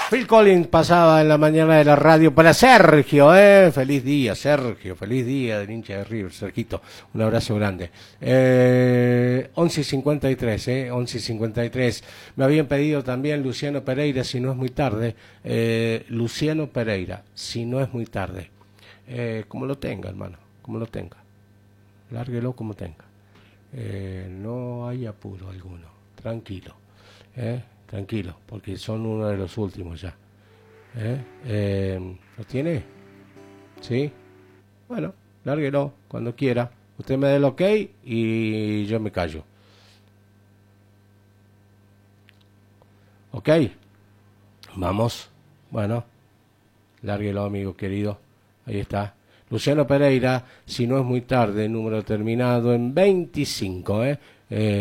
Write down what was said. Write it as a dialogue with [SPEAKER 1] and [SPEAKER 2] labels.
[SPEAKER 1] Phil Collins pasaba en la mañana de la radio para Sergio, feliz día, Sergio, feliz día del hincha de River, Sergito, un abrazo grande. 11:53, 11:53. Me habían pedido también Luciano Pereira, si no es muy tarde, Luciano Pereira, si no es muy tarde. Como lo tenga, hermano, como lo tenga, lárguelo como tenga. No hay apuro alguno, tranquilo, tranquilo, porque son uno de los últimos ya. ¿Lo tiene? ¿Sí? Bueno, lárguelo cuando quiera. Usted me dé el ok y yo me callo. ¿Ok? Vamos. Bueno, lárguelo, amigo querido. Ahí está. Luciano Pereira, si no es muy tarde, número terminado en 25,